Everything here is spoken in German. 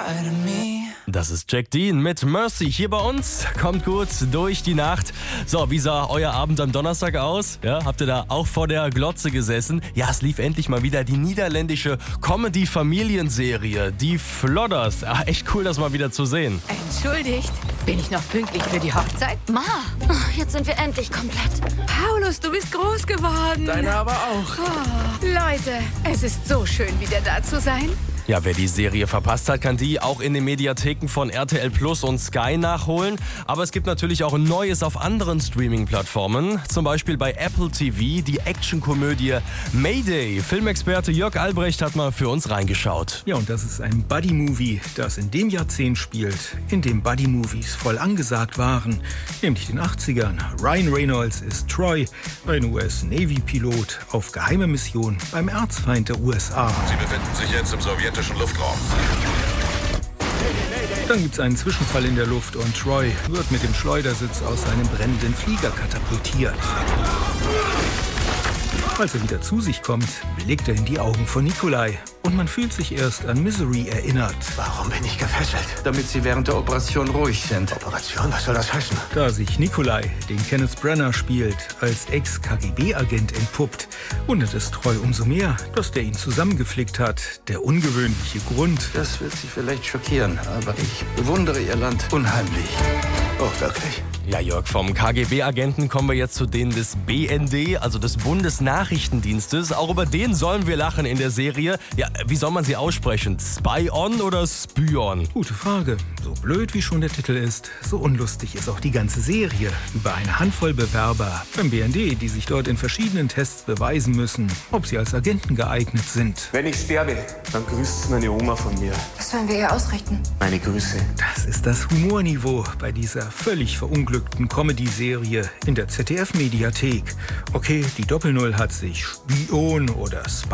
Das ist Jack Dean mit Mercy hier bei uns. Kommt gut durch die Nacht. So, wie sah euer Abend am Donnerstag aus? Ja, habt ihr da auch vor der Glotze gesessen? Ja, es lief endlich mal wieder die niederländische Comedy-Familienserie, die Flodders. Ja, echt cool, das mal wieder zu sehen. Entschuldigt, bin ich noch pünktlich für die Hochzeit? Ma, jetzt sind wir endlich komplett. Paulus, du bist groß geworden. Deine aber auch. Oh, Leute, es ist so schön, wieder da zu sein. Ja, wer die Serie verpasst hat, kann die auch in den Mediatheken von RTL Plus und Sky nachholen. Aber es gibt natürlich auch Neues auf anderen Streaming-Plattformen. Zum Beispiel bei Apple TV die Actionkomödie Mayday. Filmexperte Jörg Albrecht hat mal für uns reingeschaut. Ja, und das ist ein Buddy-Movie, das in dem Jahrzehnt spielt, in dem Buddy-Movies voll angesagt waren, nämlich den 80ern. Ryan Reynolds ist Troy, ein US-Navy-Pilot auf geheime Mission beim Erzfeind der USA. Sie befinden sich jetzt im sowjetischen Luftraum. Dann gibt's einen Zwischenfall in der Luft und Troy wird mit dem Schleudersitz aus seinem brennenden Flieger katapultiert. Als er wieder zu sich kommt, blickt er in die Augen von Nikolai und man fühlt sich erst an Misery erinnert. Warum bin ich gefesselt? Damit Sie während der Operation ruhig sind. Operation? Was soll das heißen? Da sich Nikolai, den Kenneth Branagh spielt, als Ex-KGB-Agent entpuppt, wundert es Troy umso mehr, dass der ihn zusammengeflickt hat. Der ungewöhnliche Grund. Das wird Sie vielleicht schockieren, aber ich bewundere Ihr Land unheimlich. Oh, wirklich? Ja, Jörg, vom KGB-Agenten kommen wir jetzt zu denen des BND, also des Bundesnachrichtendienstes. Auch über den sollen wir lachen in der Serie. Ja, wie soll man sie aussprechen? Spy-on oder Spy-on? Gute Frage. So blöd wie schon der Titel ist, so unlustig ist auch die ganze Serie. Über eine Handvoll Bewerber beim BND, die sich dort in verschiedenen Tests beweisen müssen, ob sie als Agenten geeignet sind. Wenn ich sterbe, dann grüßt meine Oma von mir. Was wollen wir ihr ausrichten? Meine Grüße. Das ist das Humorniveau bei dieser völlig verunglückten Comedy-Serie in der ZDF-Mediathek. Okay, die Doppelnull hat sich Spion oder Spy